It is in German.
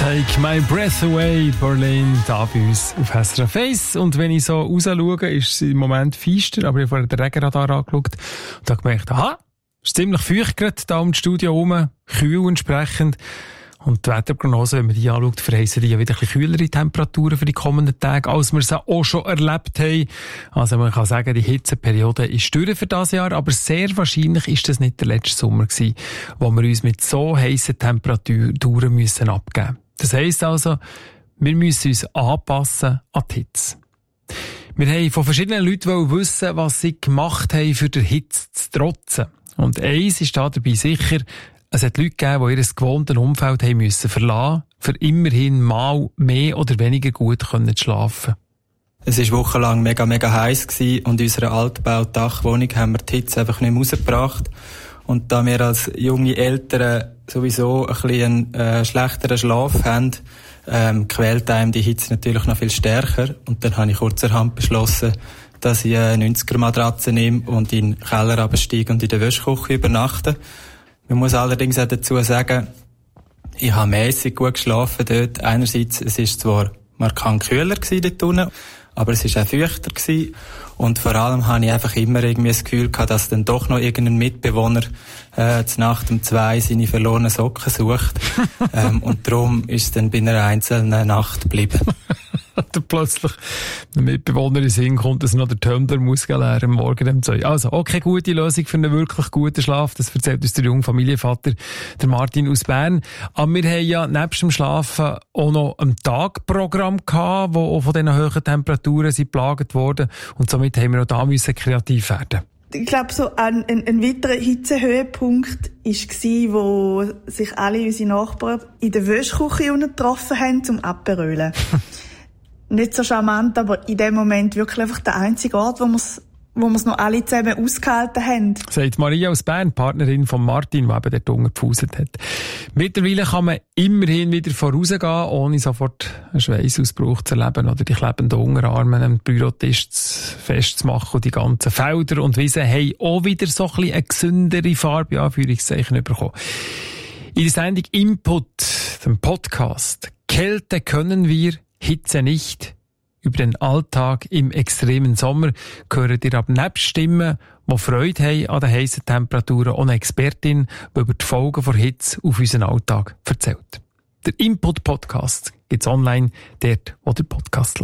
Take My Breath Away, Berlin, da bei uns auf SRF 1. Und wenn ich so raus schaue, ist es im Moment feister, aber ich habe vorher den Regenradar angeschaut und habe gemerkt, aha, ist ziemlich feucht gerade da um das Studio herum, kühl entsprechend. Und die Wetterprognose, wenn man die anschaut, verheissen die ja wieder ein bisschen kühlere Temperaturen für die kommenden Tage, als wir es auch schon erlebt haben. Also man kann sagen, die Hitzeperiode ist durch für dieses Jahr, aber sehr wahrscheinlich ist das nicht der letzte Sommer gewesen, wo wir uns mit so heissen Temperaturen müssen abgeben. Das heisst also, wir müssen uns anpassen an die Hitze. Wir haben von verschiedenen Leuten wissen, was sie gemacht haben, für der Hitze zu trotzen. Und eins ist da dabei sicher, es hat Leute gegeben, die ihr gewohntes Umfeld haben müssen verlassen, für immerhin mal mehr oder weniger gut zu schlafen. Es war wochenlang mega heiß gewesen und in unserer Altbau-Dachwohnung haben wir die Hitze einfach nicht mehr rausgebracht. Und da wir als junge Eltern sowieso ein bisschen einen schlechteren Schlaf haben, quält einem die Hitze natürlich noch viel stärker. Und dann habe ich kurzerhand beschlossen, dass ich eine 90er-Matratze nehme und in den Keller runtersteige und in der Wäschküche übernachte. Man muss allerdings auch dazu sagen, ich habe mässig gut geschlafen dort. Einerseits, es ist zwar markant kühler gewesen dort unten, aber es ist auch feuchter gewesen. Und vor allem habe ich einfach immer irgendwie das Gefühl gehabt, dass dann doch noch irgendein Mitbewohner zur Nacht um 2 seine verlorenen Socken sucht. Und darum ist es dann bei einer einzelnen Nacht geblieben. Da plötzlich ein Mitbewohner in den Sinn kommt, dass noch der Tumbler muss leer am Morgen um 2. Also, okay, gute Lösung für einen wirklich guten Schlaf. Das erzählt uns der junge Familienvater, der Martin aus Bern. Aber wir haben ja nebst dem Schlafen auch noch ein Tagprogramm gehabt, wo auch von diesen hohen Temperaturen sind geplagt worden. Und somit haben wir auch da müssen kreativ werden. Ich glaube, so ein weiterer Hitzehöhepunkt war, wo sich alle unsere Nachbarn in der Wäschküche getroffen haben, zum Aperölen. Nicht so charmant, aber in dem Moment wirklich einfach der einzige Ort, wo wir es noch alle zusammen ausgehalten haben. Sagt Maria aus Bern, Partnerin von Martin, der eben dort unten gepfuset hat. Mittlerweile kann man immerhin wieder vorausgehen, ohne sofort einen Schweißausbruch zu erleben oder die klebenden Unterarme am Bürotisch festzumachen. Und die ganzen Felder und Wiesen haben auch wieder so ein bisschen eine gesündere Farbe, Anführungszeichen, bekommen. In der Sendung Input, dem Podcast, Kälte können wir, Hitze nicht. Über den Alltag im extremen Sommer hören ihr ab nebst Stimmen, die Freude haben an den heissen Temperaturen, auch eine Expertin, die über die Folgen der Hitze auf unseren Alltag erzählt. Der Input-Podcast gibt's online, dort, wo der Podcast